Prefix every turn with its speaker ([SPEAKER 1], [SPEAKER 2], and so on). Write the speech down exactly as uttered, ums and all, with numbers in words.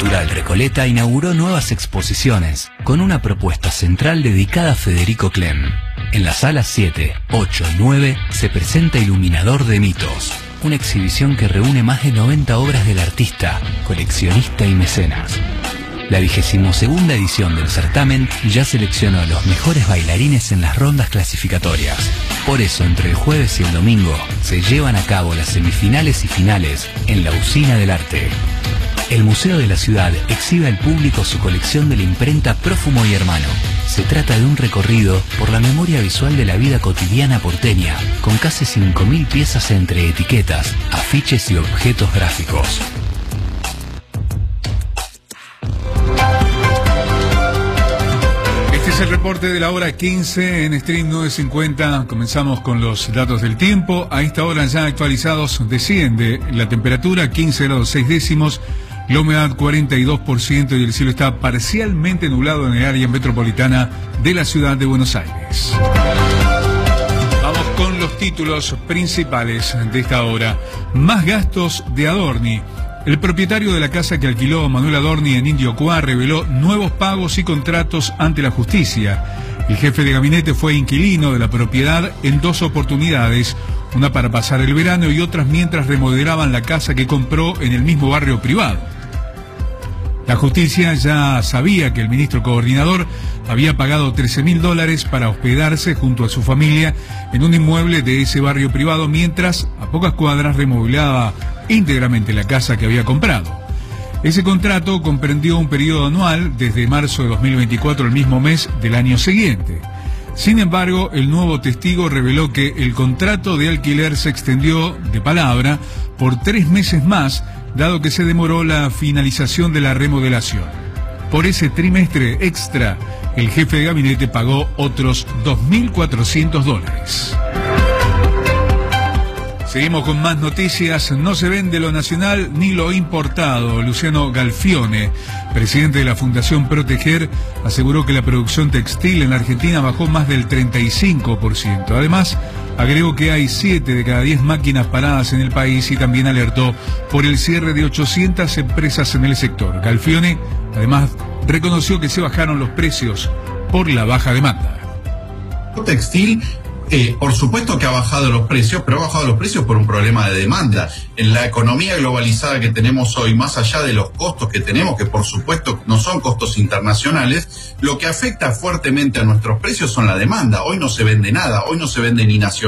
[SPEAKER 1] Cultural Recoleta inauguró nuevas exposiciones con una propuesta central dedicada a Federico Clem. En las salas siete, ocho y nueve se presenta Iluminador de Mitos, una exhibición que reúne más de noventa obras del artista, coleccionista y mecenas. La vigésimo segunda edición del certamen ya seleccionó a los mejores bailarines en las rondas clasificatorias. Por eso, entre el jueves y el domingo, se llevan a cabo las semifinales y finales en la Usina del Arte. El Museo de la Ciudad exhibe al público su colección de la imprenta Prófumo y Hermano. Se trata de un recorrido por la memoria visual de la vida cotidiana porteña, con casi cinco mil piezas entre etiquetas, afiches y objetos gráficos.
[SPEAKER 2] Este es el reporte de la hora quince en Stream nueve cincuenta. Comenzamos con los datos del tiempo. A esta hora ya actualizados, desciende la temperatura quince grados seis décimos, la humedad cuarenta y dos por ciento y el cielo está parcialmente nublado en el área metropolitana de la ciudad de Buenos Aires. Vamos con los títulos principales de esta hora. Más gastos de Adorni. El propietario de la casa que alquiló Manuel Adorni en Indio Cuá reveló nuevos pagos y contratos ante la justicia. El jefe de gabinete fue inquilino de la propiedad en dos oportunidades, una para pasar el verano y otras mientras remodelaban la casa que compró en el mismo barrio privado. La justicia ya sabía que el ministro coordinador había pagado trece mil dólares para hospedarse junto a su familia en un inmueble de ese barrio privado mientras a pocas cuadras remodelaba íntegramente la casa que había comprado. Ese contrato comprendió un periodo anual desde marzo de dos mil veinticuatro al mismo mes del año siguiente. Sin embargo, el nuevo testigo reveló que el contrato de alquiler se extendió de palabra por tres meses más, dado que se demoró la finalización de la remodelación. Por ese trimestre extra, el jefe de gabinete pagó otros dos mil cuatrocientos dólares. Seguimos con más noticias. No se vende lo nacional ni lo importado. Luciano Galfione, presidente de la Fundación Proteger, aseguró que la producción textil en la Argentina bajó más del treinta y cinco por ciento. Además, agregó que hay siete de cada diez máquinas paradas en el país y también alertó por el cierre de ochocientas empresas en el sector. Galfione, además, reconoció que se bajaron los precios por la baja demanda.
[SPEAKER 3] Textil, eh, por supuesto que ha bajado los precios, pero ha bajado los precios por un problema de demanda. En la economía globalizada que tenemos hoy, más allá de los costos que tenemos, que por supuesto no son costos internacionales, lo que afecta fuertemente a nuestros precios son la demanda. Hoy no se vende nada, hoy no se vende ni nacional